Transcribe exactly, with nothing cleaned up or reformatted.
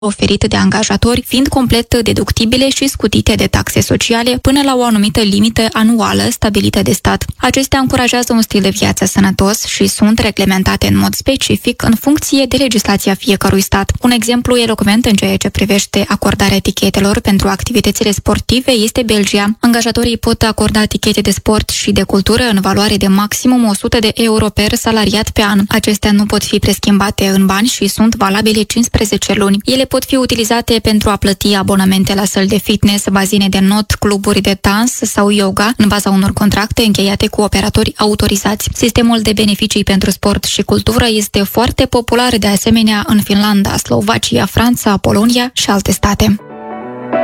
oferite de angajatori, fiind complet deductibile și scutite de taxe sociale până la o anumită limită anuală stabilită de stat. Acestea încurajează un stil de viață sănătos și sunt reglementate în mod specific în funcție de legislația fiecărui stat. Un exemplu elocvent în ceea ce privește acordarea etichetelor pentru activitățile sportive este Belgia. Angajatorii pot acorda etichete de sport și de cultură în valoare de maximum o sută de euro per salariat pe an. Acestea nu pot fi preschimbate în bani și sunt valabile cincisprezece luni. Ele pot fi utilizate pentru a plăti abonamente la săli de fitness, bazine de not, cluburi de dans sau yoga, în baza unor contracte încheiate cu operatori autorizați. Sistemul de beneficii pentru sport și cultură este foarte popular de asemenea în Finlanda, Slovacia, Franța, Polonia și alte state.